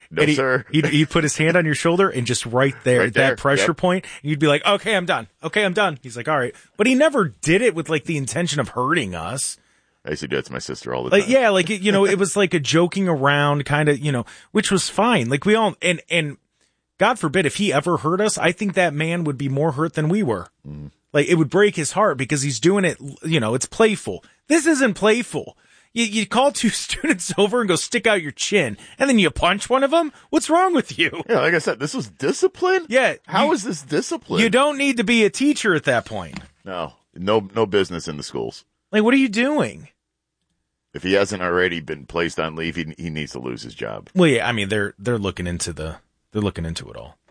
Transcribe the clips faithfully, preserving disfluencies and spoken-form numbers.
No, he, sir. He'd, he'd put his hand on your shoulder and just right there, Right at there. that pressure Yep. point, and you'd be like, okay, I'm done. Okay, I'm done. He's like, all right. But he never did it with like the intention of hurting us. I used to do it to my sister all the Like, time. yeah, like, you know, it was like a joking around kind of, you know, which was fine. Like we all, and, and God forbid if he ever hurt us, I think that man would be more hurt than we were. Mm. Like it would break his heart because he's doing it, you know, it's playful. This isn't playful. You, you call two students over and go stick out your chin, and then you punch one of them? What's wrong with you? Yeah, like I said, this was discipline? Yeah. How you, is this discipline? You don't need to be a teacher at that point. No. No no business in the schools. Like, what are you doing? If he hasn't already been placed on leave, he, he needs to lose his job. Well, yeah, I mean, they're they're looking into the they're looking into it all.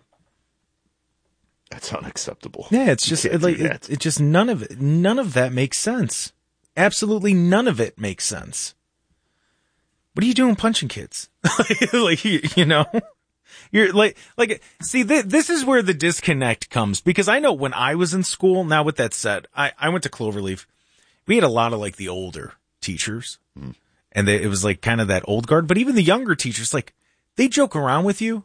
That's unacceptable. Yeah, it's just it, like it, it just none of it none of that makes sense. Absolutely none of it makes sense. What are you doing punching kids? Like, you, you know, you're like, like, see, th- this is where the disconnect comes, because I know when I was in school, now with that said, I, I went to Cloverleaf. We had a lot of like the older teachers mm. and they, it was like kind of that old guard, but even the younger teachers, like they joke around with you,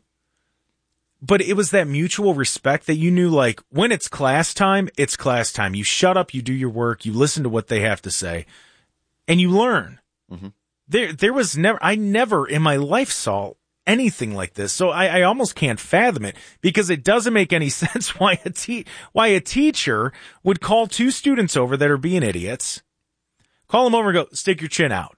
but it was that mutual respect that you knew, like when it's class time, it's class time. You shut up, you do your work, you listen to what they have to say, and you learn. Mm-hmm. There, there was never, I never in my life saw anything like this. So I, I almost can't fathom it, because it doesn't make any sense why a te- why a teacher would call two students over that are being idiots, call them over and go, stick your chin out.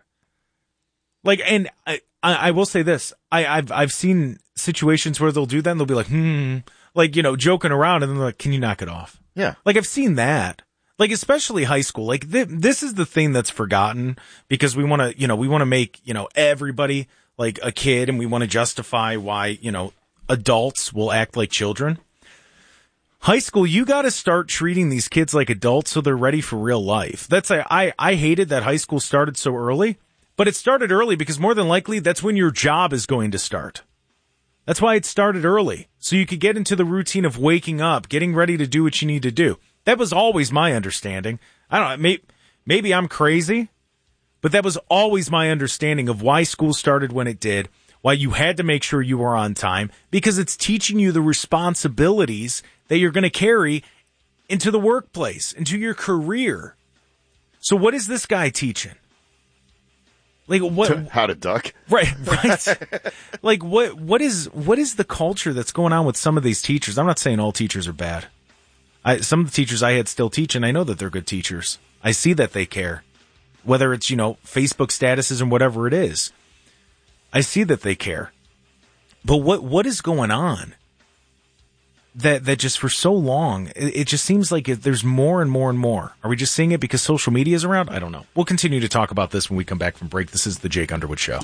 Like, and I, I, I will say this, I, I've, I've seen situations where they'll do that and they'll be like, hmm, like, you know, joking around, and then they're like, can you knock it off? Yeah. Like, I've seen that. Like, especially high school. Like, th- this is the thing that's forgotten, because we want to, you know, we want to make, you know, everybody like a kid, and we want to justify why, you know, adults will act like children. High school, you got to start treating these kids like adults so they're ready for real life. That's a, I, I hated that high school started so early, but it started early because more than likely that's when your job is going to start. That's why it started early. So you could get into the routine of waking up, getting ready to do what you need to do. That was always my understanding. I don't know, maybe, maybe I'm crazy, but that was always my understanding of why school started when it did, why you had to make sure you were on time, because it's teaching you the responsibilities that you're going to carry into the workplace, into your career. So what is this guy teaching? Like what? How to duck? Right, right. Like what? What is what is the culture that's going on with some of these teachers? I'm not saying all teachers are bad. I, some of the teachers I had still teach, and I know that they're good teachers. I see that they care, whether it's, you know, Facebook statuses and whatever it is. I see that they care. But what what is going on? That that just for so long, it, it just seems like it, there's more and more and more. Are we just seeing it because social media is around? I don't know. We'll continue to talk about this when we come back from break. This is the Jake Underwood Show.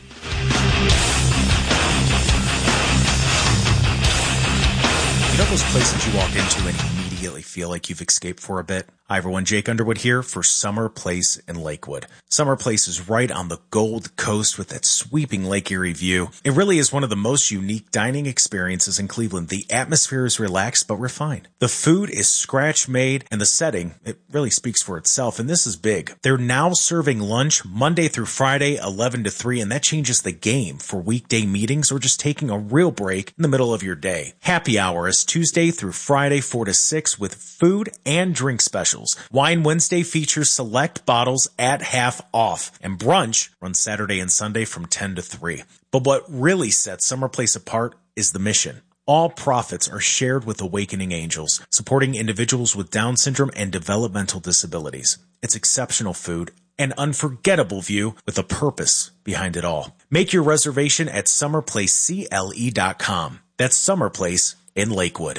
You know those places you walk into and immediately feel like you've escaped for a bit? Hi everyone, Jake Underwood here for Summer Place in Lakewood. Summer Place is right on the Gold Coast with that sweeping Lake Erie view. It really is one of the most unique dining experiences in Cleveland. The atmosphere is relaxed but refined. The food is scratch made, and the setting, it really speaks for itself, and this is big. They're now serving lunch Monday through Friday, eleven to three, and that changes the game for weekday meetings or just taking a real break in the middle of your day. Happy hour is Tuesday through Friday, four to six, with food and drink specials. Wine Wednesday features select bottles at half off, and brunch runs Saturday and Sunday from ten to three. But what really sets Summer Place apart is the mission. All profits are shared with Awakening Angels, supporting individuals with Down syndrome and developmental disabilities. It's exceptional food, an unforgettable view with a purpose behind it all. Make your reservation at summer place c l e dot com. That's Summer Place in Lakewood.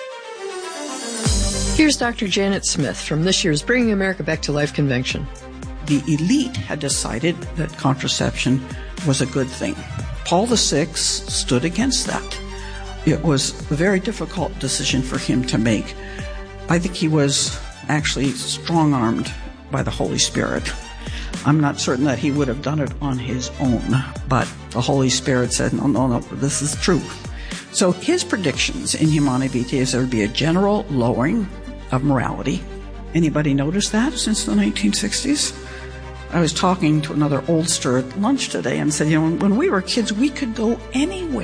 Here's Doctor Janet Smith from this year's Bringing America Back to Life convention. The elite had decided that contraception was a good thing. Paul the Sixth stood against that. It was a very difficult decision for him to make. I think he was actually strong-armed by the Holy Spirit. I'm not certain that he would have done it on his own, but the Holy Spirit said, no, no, no, this is true. So his predictions in Humanae Vitae is there would be a general lowering of morality. Anybody notice that since the nineteen sixties? I was talking to another oldster at lunch today and said, you know, when we were kids, we could go anywhere.